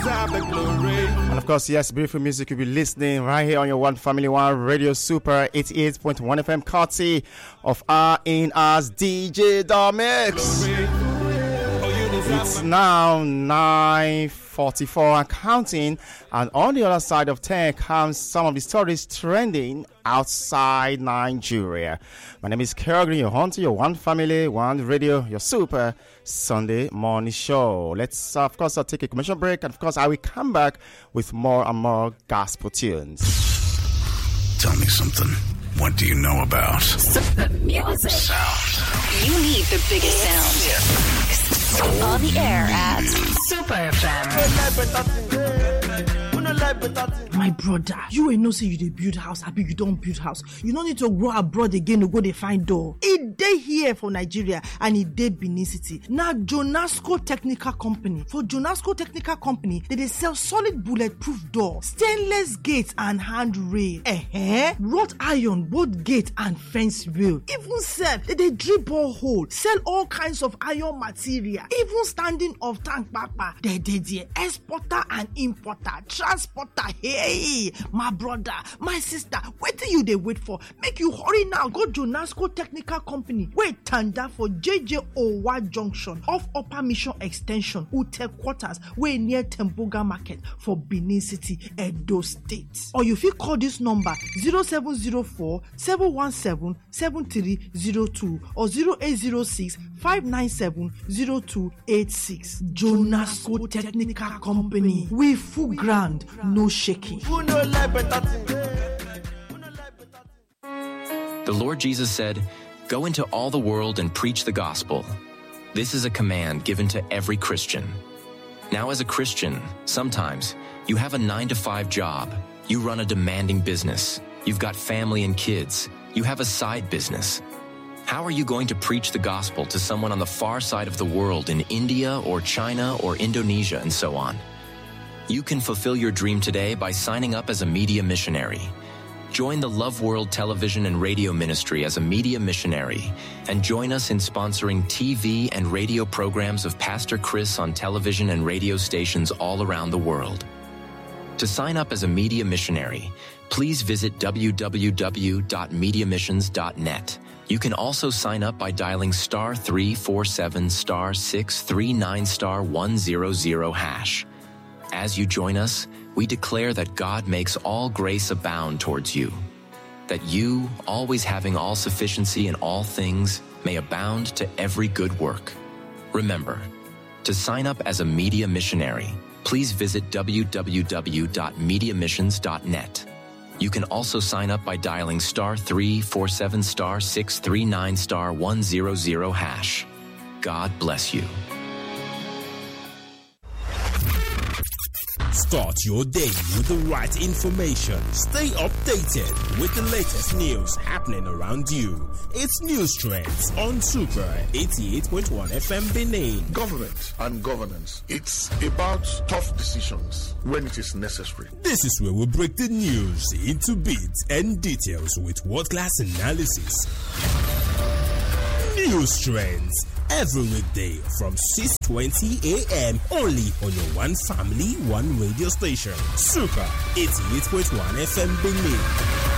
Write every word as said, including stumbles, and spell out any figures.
deserve the glory. And of course, yes, beautiful music you'll be listening right here on your One Family One Radio Super eighty-eight point one F M, courtesy of R N R's D J Domix. It's now nine forty-four and counting, and on the other side of ten comes some of the stories trending outside Nigeria. My name is Kerrigan, your hunter, your One Family, One Radio, your Super Sunday morning show. Let's, uh, of course, uh, take a commercial break, and of course, I will come back with more and more gospel tunes. Tell me something. What do you know about Super music? Sound. You need the biggest sound. On the air at Super F M. My brother, you ain't no say you dey build house, happy you don't build house. You don't need to go abroad again to go dey find door. It dey here for Nigeria and it dey Benin City. Now Jonasco Technical Company. For Jonasco Technical Company, they dey sell solid bulletproof door, stainless gates and handrail, eh, wrought iron, both gate and fence rail. Even self, they dey drill borehole, sell all kinds of iron material, even standing of tank papa. They dey there, exporter and importer, transporter. Hey, my brother, my sister, what do you they wait for? Make you hurry now. Go Jonasco Technical Company. Wait, tanda for J J Owa Junction off Upper Mission Extension, Ute Quarters, way near Temboga Market for Benin City, Edo State. Or you fit call this number zero seven zero four, seven one seven, seven three zero two or zero eight zero six, five nine seven, zero two eight six. Jonasco Technical Company. We full ground, no shaking. The Lord Jesus said, "Go into all the world and preach the gospel." This is a command given to every Christian. Now, as a Christian, sometimes you have a nine to five job. You run a demanding business. You've got family and kids. You have a side business. How are you going to preach the gospel to someone on the far side of the world in India or China or Indonesia and so on? You can fulfill your dream today by signing up as a media missionary. Join the Love World Television and Radio Ministry as a media missionary and join us in sponsoring T V and radio programs of Pastor Chris on television and radio stations all around the world. To sign up as a media missionary, please visit w w w dot media missions dot net. You can also sign up by dialing star three four seven star six three nine star one zero zero hash. As you join us, we declare that God makes all grace abound towards you, that you, always having all sufficiency in all things, may abound to every good work. Remember, to sign up as a media missionary, please visit w w w dot media missions dot net. You can also sign up by dialing star three four seven star six three nine star one zero zero hash. God bless you. Start your day with the right information. Stay updated with the latest news happening around you. It's News Trends on Super eighty-eight point one F M Benin. Government and governance. It's about tough decisions when it is necessary. This is where we break the news into bits and details with world-class analysis. News Trends. Every weekday from six twenty a.m. only on your One Family, One Radio station. Super eighty-eight point one F M Benin.